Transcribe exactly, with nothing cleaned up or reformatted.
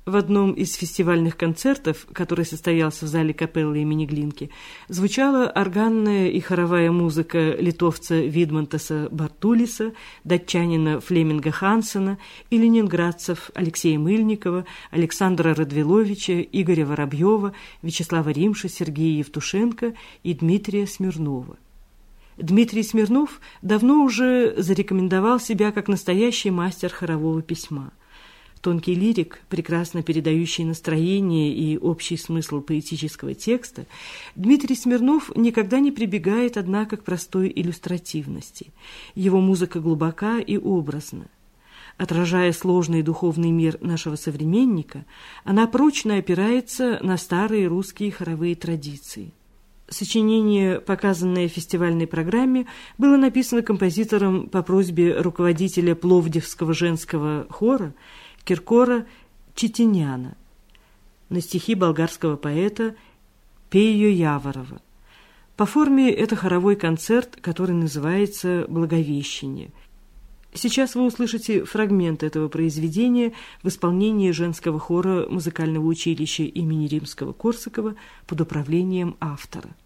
В одном из фестивальных концертов, который состоялся в зале капеллы имени Глинки, звучала органная и хоровая музыка литовца Видмантаса Бартулиса, датчанина Флеминга Хансена и ленинградцев Алексея Мыльникова, Александра Радвиловича, Игоря Воробьева, Вячеслава Римша, Сергея Евтушенко и Дмитрия Смирнова. Дмитрий Смирнов давно уже зарекомендовал себя как настоящий мастер хорового письма. Тонкий лирик, прекрасно передающий настроение и общий смысл поэтического текста, Дмитрий Смирнов никогда не прибегает, однако, к простой иллюстративности. Его музыка глубока и образна. Отражая сложный духовный мир нашего современника, она прочно опирается на старые русские хоровые традиции. Сочинение, показанное в фестивальной программе, было написано композитором по просьбе руководителя Пловдивского женского хора Киркора Читиняна на стихи болгарского поэта Пейо Яворова. По форме это хоровой концерт, который называется «Благовещение». Сейчас вы услышите фрагмент этого произведения в исполнении женского хора музыкального училища имени Римского-Корсакова под управлением автора.